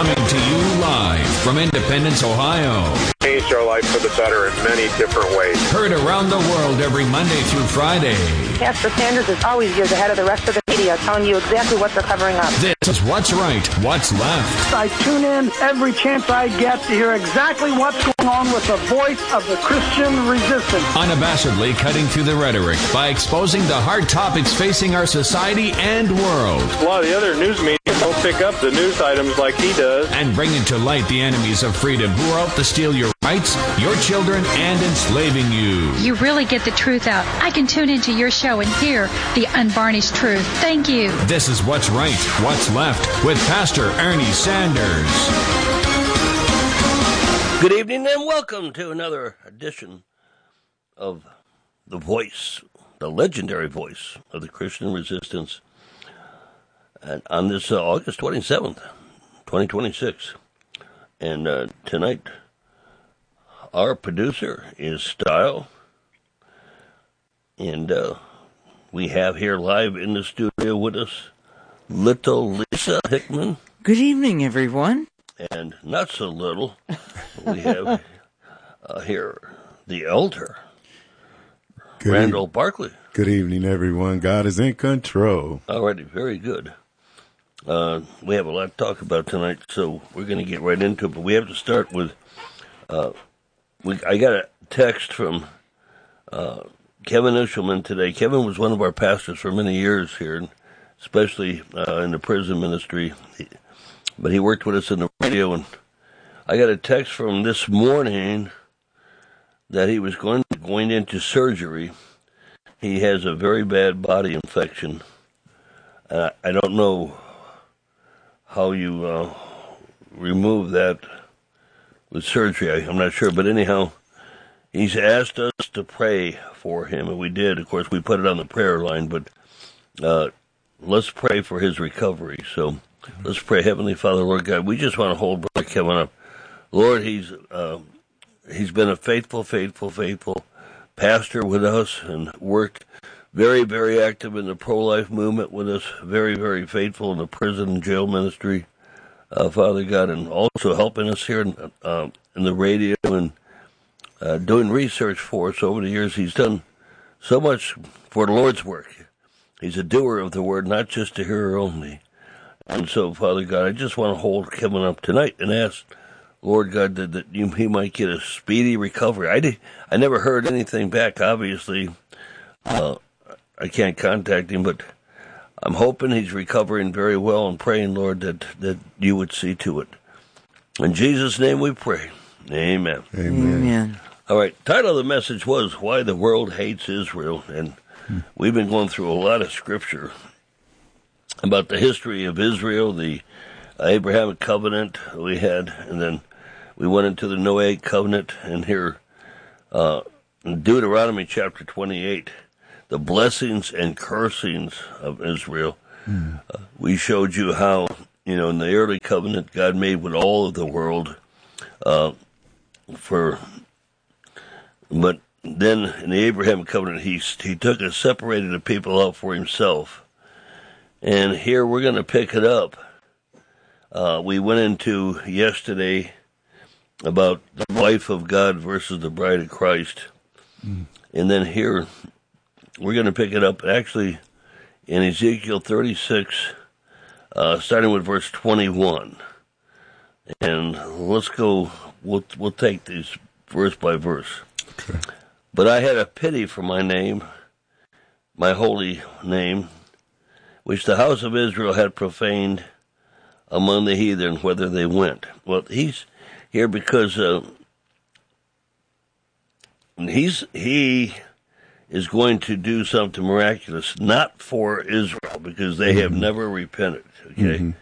Coming to you live from Independence, Ohio. Changed our life for the better in many different ways. Heard around the world every Monday through Friday. Pastor Sanders is always years ahead of the rest of the media, telling you exactly what they're covering up. This is What's Right, What's Left. I tune in every chance I get to hear exactly what's going on with the voice of the Christian resistance. Unabashedly cutting through the rhetoric by exposing the hard topics facing our society and world. A lot of the other news media don't pick up the news items like he does. And bringing to light the enemies of freedom who are out to steal your rights, your children, and enslaving you. You really get the truth out. I can tune into your show and hear the unvarnished truth. Thank you. This is What's Right, What's Left with Pastor Ernie Sanders. Good evening and welcome to another edition of The Voice, the legendary voice of the Christian resistance. And on this August 27th, 2026. And tonight, our producer is Style. And we have here live in the studio with us little Lisa Hickman. Good evening, everyone. And not so little, we have here the elder, Randall Barkley. Good evening, everyone. God is in control. Alrighty, very good. We have a lot to talk about tonight, so we're going to get right into it. But we have to start with, I got a text from Kevin Ishelman today. Kevin was one of our pastors for many years here, especially in the prison ministry. But he worked with us in the radio, and I got a text from him this morning that he was going into surgery. He has a very bad body infection. I don't know how you remove that with surgery. I'm not sure, but anyhow, he's asked us to pray for him, and we did. Of course, we put it on the prayer line, but let's pray for his recovery. So let's pray. Heavenly Father, Lord God, we just want to hold Brother Kevin up. Lord, he's been a faithful pastor with us and worked very, very active in the pro-life movement with us, very, very faithful in the prison and jail ministry, Father God, and also helping us here in the radio and doing research for us over the years. He's done so much for the Lord's work. He's a doer of the word, not just a hearer only. And so, Father God, I just want to hold Kevin up tonight and ask, Lord God, that he might get a speedy recovery. I never heard anything back, obviously. I can't contact him, but I'm hoping he's recovering very well and praying, Lord, that you would see to it. In Jesus' name we pray. Amen. Amen. All right, title of the message was Why the World Hates Israel, and we've been going through a lot of scripture about the history of Israel, the Abrahamic covenant we had, and then we went into the Noahic covenant, and here in Deuteronomy chapter 28, the blessings and cursings of Israel. We showed you how, in the early covenant, God made with all of the world, but then in the Abrahamic covenant, he took and separated the people out for himself. And here we're going to pick it up. We went into yesterday about the wife of God versus the bride of Christ. And then here we're going to pick it up actually in Ezekiel 36, starting with verse 21. And let's go, we'll take these verse by verse. Okay. But I had a pity for my name, my holy name, which the house of Israel had profaned among the heathen, whither they went. Well, he's here because he is going to do something miraculous, not for Israel, because they have never repented. Okay,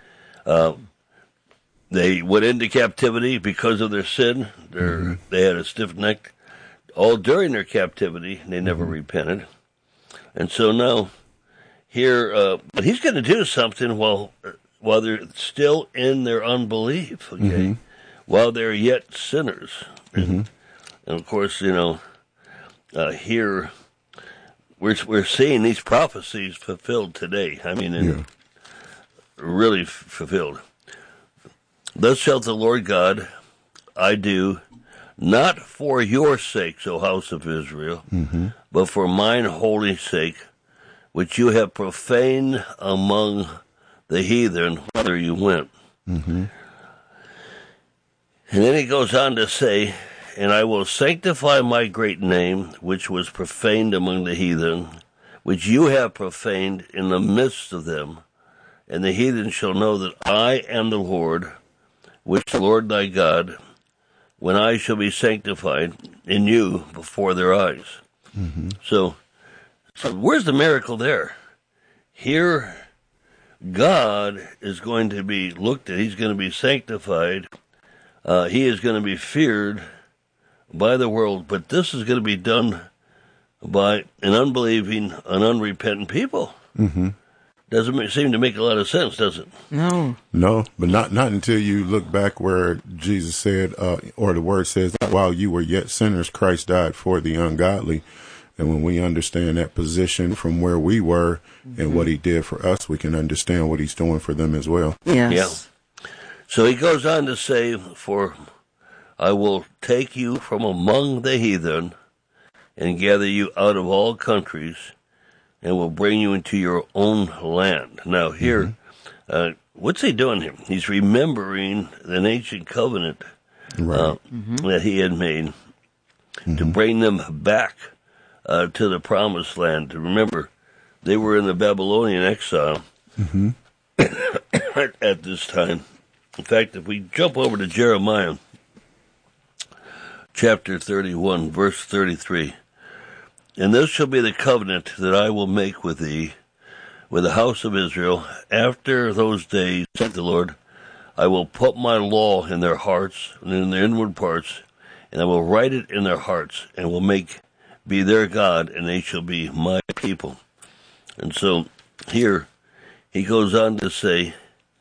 they went into captivity because of their sin. They had a stiff neck all during their captivity. They never repented, and so now here, but he's going to do something while they're still in their unbelief. Okay, while they're yet sinners, and of course, here. We're seeing these prophecies fulfilled today. I mean, really fulfilled. Thus shalt the Lord God, I do, not for your sakes, O house of Israel, but for mine holy sake, which you have profaned among the heathen, whither you went. And then he goes on to say, and I will sanctify my great name, which was profaned among the heathen, which you have profaned in the midst of them. And the heathen shall know that I am the Lord, which the Lord thy God, when I shall be sanctified in you before their eyes. So where's the miracle there? Here, God is going to be looked at. He's going to be sanctified. He is going to be feared by the world. But this is going to be done by an unbelieving, an unrepentant people. Doesn't seem to make a lot of sense, does it? No, but not until you look back where Jesus said, or the word says, while you were yet sinners, Christ died for the ungodly. And when we understand that position from where we were and what he did for us, we can understand what he's doing for them as well. Yes. Yeah. So he goes on to say, for I will take you from among the heathen and gather you out of all countries and will bring you into your own land. Now here, what's he doing here? He's remembering an ancient covenant that he had made to bring them back to the promised land. Remember, they were in the Babylonian exile at this time. In fact, if we jump over to Jeremiah chapter 31, verse 33, and this shall be the covenant that I will make with thee, with the house of Israel, after those days, said the Lord, I will put my law in their hearts and in their inward parts, and I will write it in their hearts, and will be their God, and they shall be my people. And so here he goes on to say,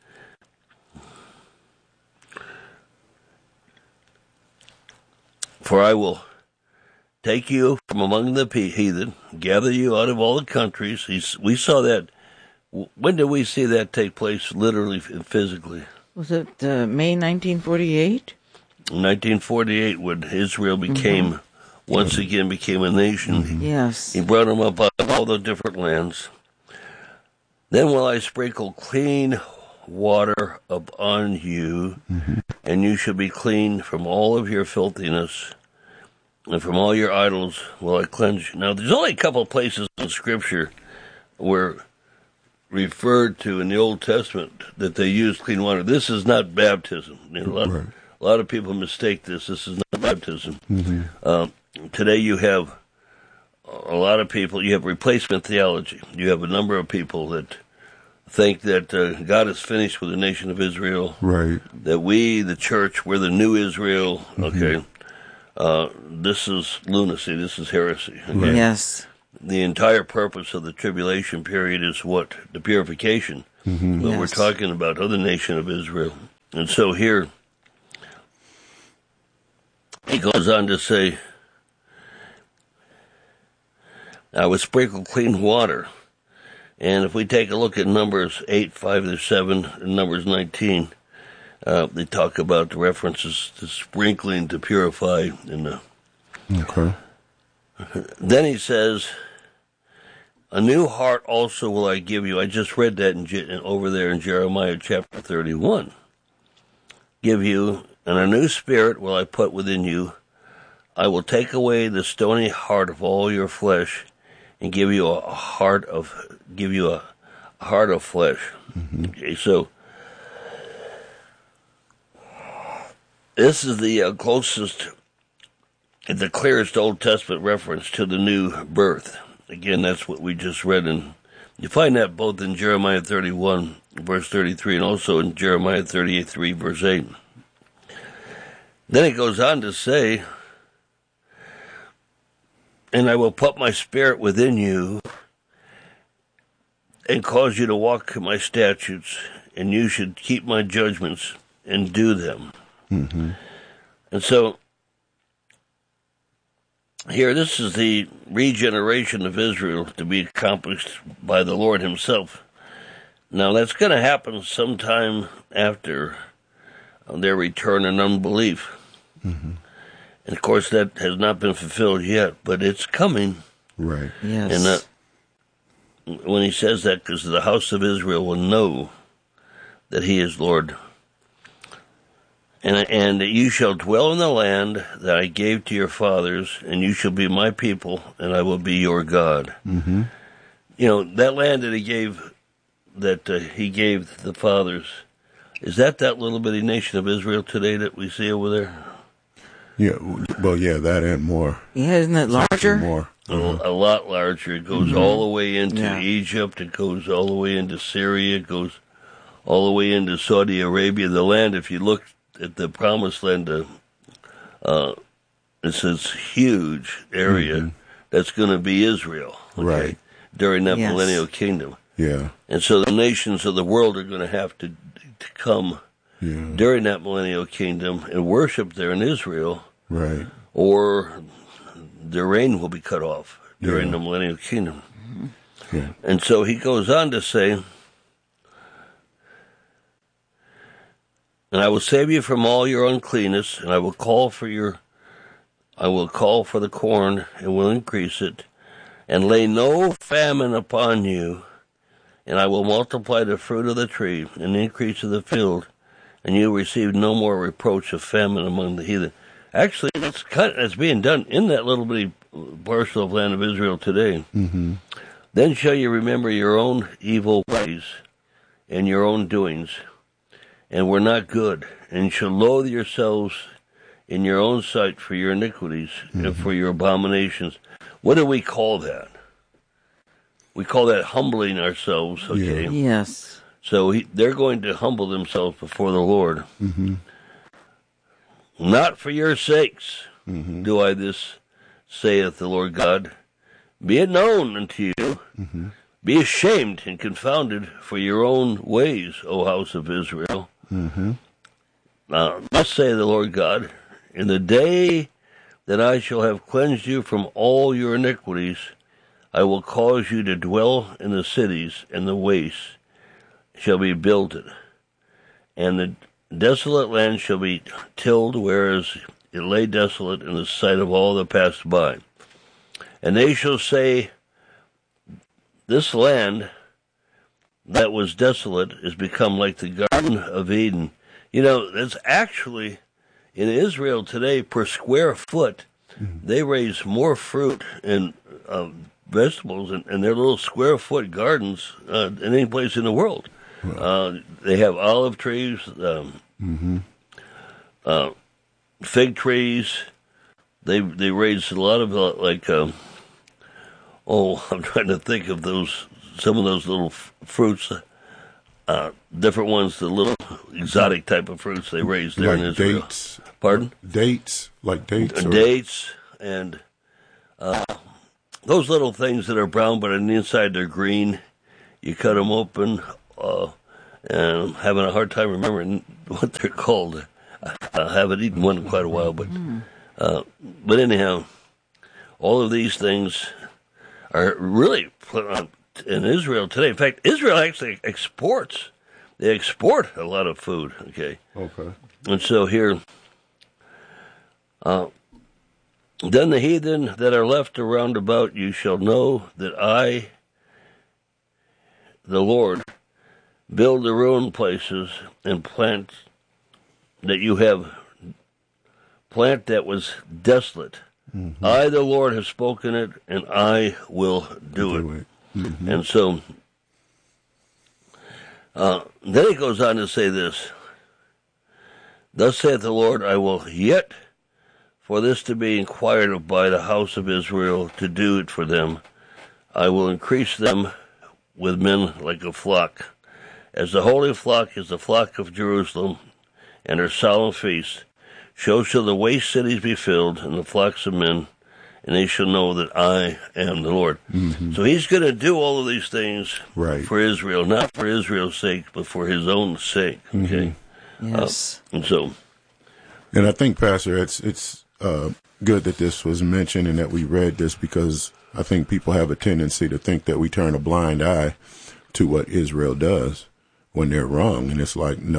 for I will take you from among the heathen, gather you out of all the countries. We saw that. When did we see that take place, literally and physically? Was it May 1948? 1948, when Israel became, once again became a nation. Yes. He brought them up out of all the different lands. Then will I sprinkle clean water upon you, and you shall be clean from all of your filthiness, and from all your idols will I cleanse you. Now, there's only a couple of places in Scripture where referred to in the Old Testament that they used clean water. This is not baptism. You know, a lot of people mistake this. This is not baptism. Today you have a lot of people, you have replacement theology. You have a number of people that think that God is finished with the nation of Israel. Right. That we, the church, we're the new Israel. Okay. This is lunacy. This is heresy. Okay? Yes. The entire purpose of the tribulation period is what? The purification. What we're talking about, of the nation of Israel. And so here, he goes on to say, I will sprinkle clean water. And if we take a look at Numbers 8, 5-7, and Numbers 19, they talk about the references to sprinkling to purify. Okay. Then he says, a new heart also will I give you. I just read that over there in Jeremiah chapter 31. Give you, and a new spirit will I put within you. I will take away the stony heart of all your flesh, and give you a heart of flesh. Okay, so this is the closest, the clearest Old Testament reference to the new birth. Again, that's what we just read, and you find that both in Jeremiah 31, verse 33, and also in Jeremiah 38, 3, verse 8. Then it goes on to say, and I will put my spirit within you and cause you to walk in my statutes, and you should keep my judgments and do them. And so here, this is the regeneration of Israel to be accomplished by the Lord himself. Now, that's going to happen sometime after their return in unbelief. Mm-hmm. And, of course, that has not been fulfilled yet, but it's coming. Right. Yes. And when he says that, because the house of Israel will know that he is Lord. And you shall dwell in the land that I gave to your fathers, and you shall be my people, and I will be your God. Mm-hmm. You know, that land that he gave the fathers, is that little bitty nation of Israel today that we see over there? Yeah, well, yeah, that and more. Yeah, isn't it larger? More. A lot larger. It goes all the way into Egypt. It goes all the way into Syria. It goes all the way into Saudi Arabia. The land, if you look at the promised land, it's this huge area that's going to be Israel, okay, right, during that millennial kingdom. Yeah. And so the nations of the world are going to have to come during that millennial kingdom and worship there in Israel, right, or their reign will be cut off during the millennial kingdom. Yeah. And so he goes on to say, and I will save you from all your uncleanness, and I will call for the corn, and will increase it, and lay no famine upon you, and I will multiply the fruit of the tree, and the increase of the field, and you will receive no more reproach of famine among the heathen. Actually, that's being done in that little bitty parcel of land of Israel today. Mm-hmm. Then shall you remember your own evil ways, and your own doings, and were not good, and shall loathe yourselves in your own sight for your iniquities and for your abominations. What do we call that? We call that humbling ourselves, okay? Yeah. Yes. So they're going to humble themselves before the Lord. Mm-hmm. Not for your sakes do I this, saith the Lord God. Be it known unto you. Mm-hmm. Be ashamed and confounded for your own ways, O house of Israel. Mm-hmm. Thus saith the Lord God, in the day that I shall have cleansed you from all your iniquities, I will cause you to dwell in the cities, and the wastes shall be builded, and the desolate land shall be tilled, whereas it lay desolate in the sight of all that passed by. And they shall say, this land that was desolate is become like the Garden of Eden. You know, it's actually, in Israel today, per square foot, they raise more fruit and vegetables in their little square foot gardens than any place in the world. They have olive trees, fig trees. They raise a lot of I'm trying to think of some of those little fruits, different ones, the little exotic type of fruits they raise there like in Israel. Dates. Pardon? Dates, like dates. Dates and those little things that are brown, but on the inside they're green. You cut them open, and I'm having a hard time remembering what they're called. I haven't eaten one in quite a while, but anyhow, all of these things are really in Israel today. In fact, Israel actually exports. They export a lot of food, okay? Okay. And so here, then the heathen that are left around about you shall know that I, the Lord, build the ruined places and plant that you have, plant that was desolate. Mm-hmm. I, the Lord, have spoken it, and I will do it. Mm-hmm. And so, then he goes on to say this, thus saith the Lord, I will yet, for this to be inquired of by the house of Israel, to do it for them, I will increase them with men like a flock. As the holy flock is the flock of Jerusalem, and her solemn feast, so shall the waste cities be filled, and the flocks of men, and they shall know that I am the Lord. Mm-hmm. So he's going to do all of these things for Israel, not for Israel's sake, but for his own sake. Okay. Mm-hmm. Yes. And I think, Pastor, it's good that this was mentioned and that we read this, because I think people have a tendency to think that we turn a blind eye to what Israel does when they're wrong. And it's like, no,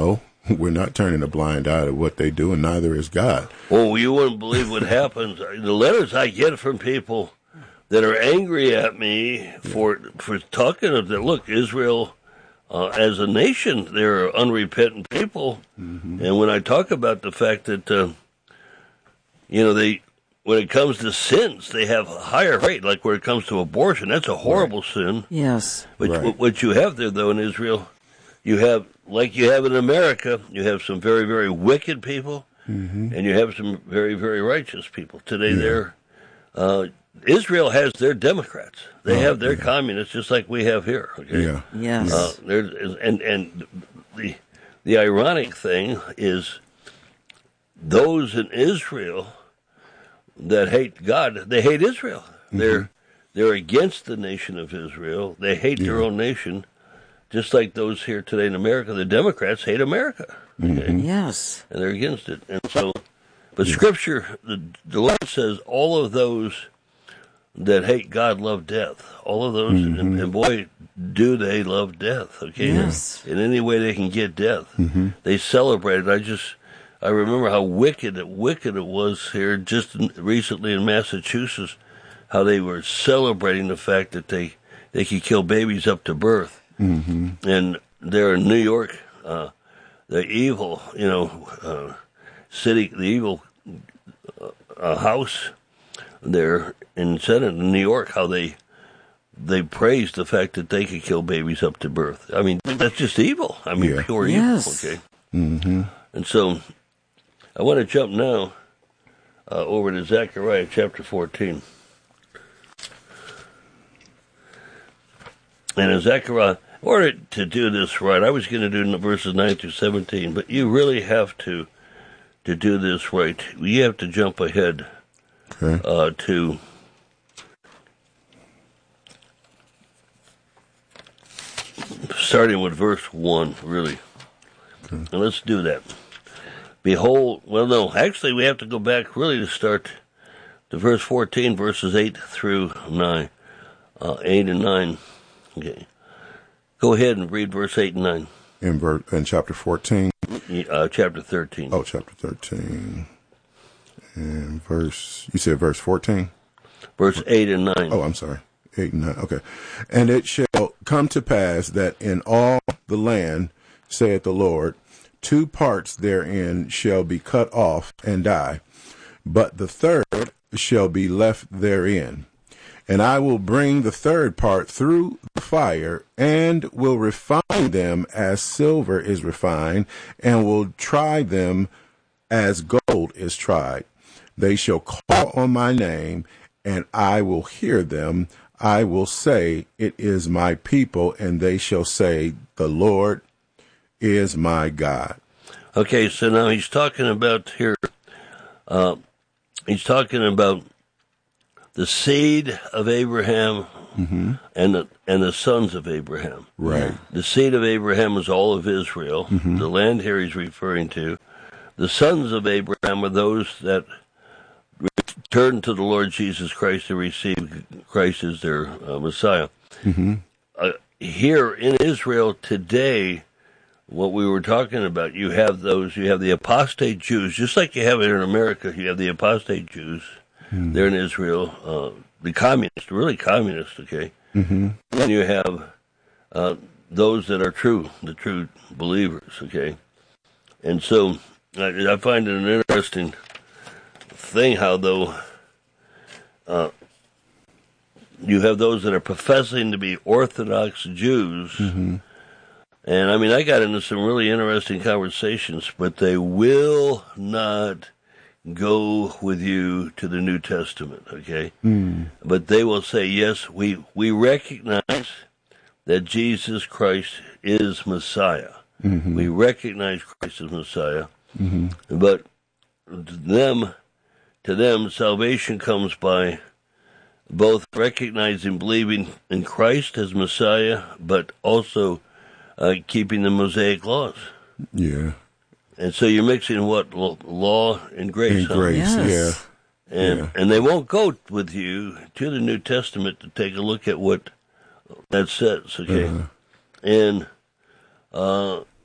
We're not turning a blind eye to what they do, and neither is God. Well, you wouldn't believe what happens. The letters I get from people that are angry at me for talking of that. Look, Israel as a nation, they're unrepentant people, and when I talk about the fact that they, when it comes to sins, they have a higher rate. Like when it comes to abortion, that's a horrible sin. Yes. But what you have there, though, in Israel, you have, like you have in America, you have some very, very wicked people, and you have some very, very righteous people. Today, Israel has their Democrats. They have their communists, just like we have here. Okay? Yeah. Yes. And the ironic thing is, those in Israel that hate God, they hate Israel. They're against the nation of Israel. They hate their own nation, just like those here today in America. The Democrats hate America. Okay? Yes. And they're against it. And so, but Scripture, the Lord says, all of those that hate God love death. All of those, and boy, do they love death. Okay, Yes. In any way they can get death, they celebrate it. I remember how wicked it was here just recently in Massachusetts, how they were celebrating the fact that they could kill babies up to birth. And there in New York, the evil, city, the evil House there in Senate in New York, how they praised the fact that they could kill babies up to birth. I mean, that's just evil. I mean, pure Yes. evil. Okay. And so, I want to jump now over to Zechariah chapter 14. And in Zechariah, in order to do this right, I was going to do verses 9 through 17, but you really have to do this right. You have to jump ahead to starting with verse 1, really. And let's do that. Behold, well, no, actually we have to go back really to start to verse 14, verses 8 through 9. 8 and 9. Okay. Go ahead and read verse 8 and 9. In chapter 14? Chapter 13. Oh, chapter 13. And you said verse 14? Verse 8 and 9. Oh, I'm sorry. 8 and 9. Okay. And it shall come to pass that in all the land, saith the Lord, 2 parts therein shall be cut off and die, but the third shall be left therein. And I will bring the third part through the fire, and will refine them as silver is refined, and will try them as gold is tried. They shall call on my name, and I will hear them. I will say, it is my people, and they shall say, the Lord is my God. Okay, so now he's talking about here, he's talking about the seed of Abraham and the sons of Abraham. Right. The seed of Abraham is all of Israel. The land here he's referring to. The sons of Abraham are those that return to the Lord Jesus Christ to receive Christ as their Messiah. Here in Israel today, what we were talking about, you have the apostate Jews, just like you have it in America. You have the apostate Jews. They're in Israel, the communists, really communists, okay? And you have those that are the true believers, okay? And so I find it an interesting thing how, though, you have those that are professing to be Orthodox Jews, and I mean, I got into some really interesting conversations, but they will not go with you to the New Testament, okay? But they will say, yes, we recognize that Jesus Christ is Messiah. We recognize Christ as Messiah. But to them, salvation comes by both recognizing, believing in Christ as Messiah, but also keeping the Mosaic laws. Yeah. And so you're mixing what? Law and grace. And grace, Yes. And they won't go with you to the New Testament to take a look at what that says, okay? And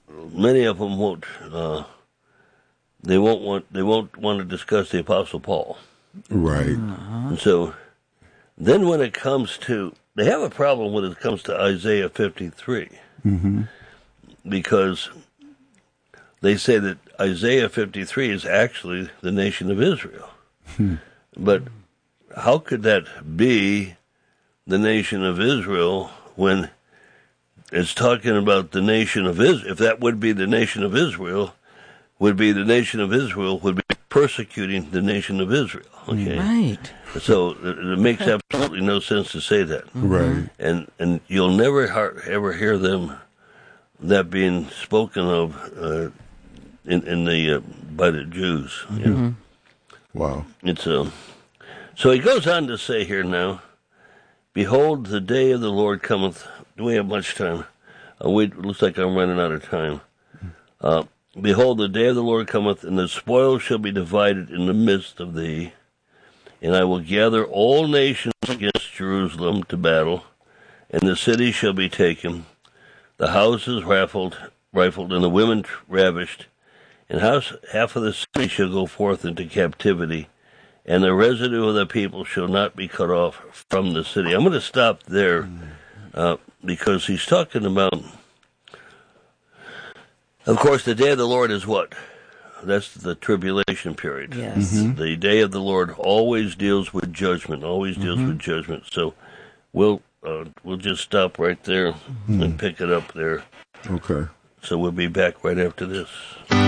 many of them won't. They won't want to discuss the Apostle Paul. Right. And so, then when it comes to, they have a problem when it comes to Isaiah 53, because they say that Isaiah 53 is actually the nation of Israel. But how could that be the nation of Israel when it's talking about the nation of Israel? If that would be the nation of Israel, would be the nation of Israel would be persecuting the nation of Israel. Okay, Right. so it makes absolutely no sense to say that. Right. And you'll never ever hear them that being spoken of in the by the Jews. You know? Wow. It's so he goes on to say here now, behold, the day of the Lord cometh. Do we have much time? Wait, looks like I'm running out of time. Behold, the day of the Lord cometh, and the spoil shall be divided in the midst of thee. And I will gather all nations against Jerusalem to battle, and the city shall be taken, the houses rifled, and the women ravished, and half of the city shall go forth into captivity, and the residue of the people shall not be cut off from the city. I'm going to stop there because he's talking about, of course, the day of the Lord is what? That's the tribulation period. Yes. The day of the Lord always deals with judgment, So we'll just stop right there and pick it up there. Okay. So we'll be back right after this.